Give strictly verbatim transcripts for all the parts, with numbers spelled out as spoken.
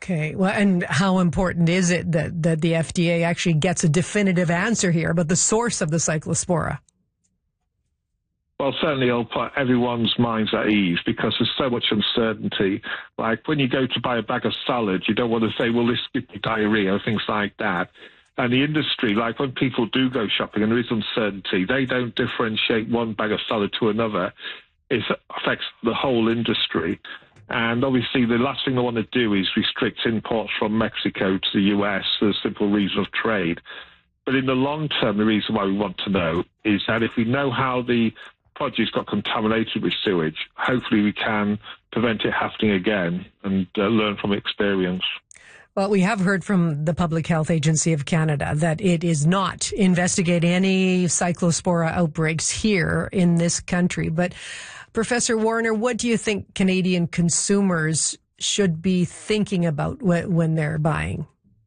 Okay. Well, and how important is it that, that the F D A actually gets a definitive answer here about the source of the Cyclospora? Well, certainly it'll put everyone's minds at ease because there's so much uncertainty. Like when you go to buy a bag of salad, you don't want to say, well, this gives me diarrhea or things like that. And the industry, like when people do go shopping and there is uncertainty, they don't differentiate one bag of salad to another. It affects the whole industry. And obviously the last thing they want to do is restrict imports from Mexico to the U S for the simple reason of trade. But in the long term, the reason why we want to know is that if we know how the produce got contaminated with sewage, hopefully we can prevent it happening again and uh, learn from experience. Well, we have heard from the Public Health Agency of Canada that it is not investigating any Cyclospora outbreaks here in this country. But Professor Warner, what do you think Canadian consumers should be thinking about when they're buying?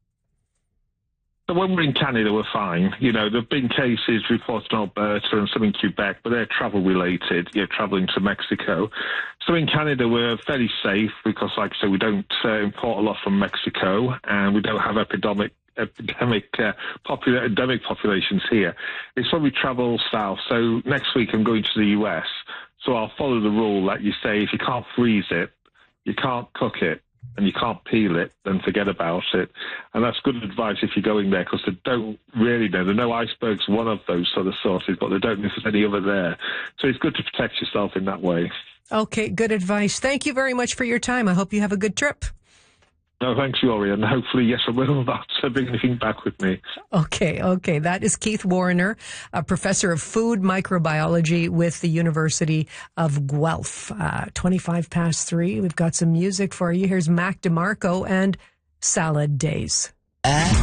So when we're in Canada, we're fine. You know, there have been cases reported in Alberta and some in Quebec, but they're travel-related, you're traveling to Mexico. So in Canada, we're fairly safe because, like I said, we don't uh, import a lot from Mexico and we don't have epidemic epidemic uh, popula- endemic populations here. It's when we travel south. So next week I'm going to the U S, so I'll follow the rule that you say if you can't freeze it, you can't cook it, and you can't peel it, then forget about it. And that's good advice if you're going there, because they don't really know. There are no icebergs, one of those sort of sources, but they don't know if there's any other there. So it's good to protect yourself in that way. Okay, good advice. Thank you very much for your time. I hope you have a good trip. No, thanks, Yori, and hopefully, yes, I will not bring anything back with me. Okay, okay. That is Keith Warner, a professor of food microbiology with the University of Guelph. Uh, twenty-five past three. We've got some music for you. Here's Mac DeMarco and Salad Days.